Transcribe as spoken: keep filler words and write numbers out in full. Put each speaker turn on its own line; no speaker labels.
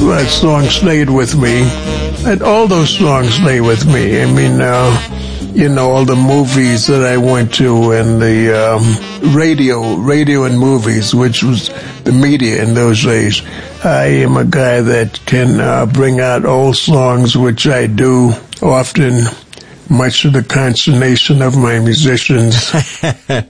that song stayed with me. And all those songs stay with me. I mean, uh, you know, all the movies that I went to and the um, radio, radio and movies, which was the media in those days. I am a guy that can uh, bring out old songs, which I do often, much to the consternation of my musicians.